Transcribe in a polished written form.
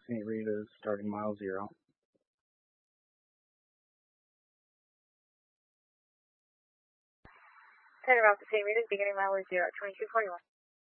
St. Rita's, starting mile 0. Turn around to St. Rita's, beginning mile 0, 2241.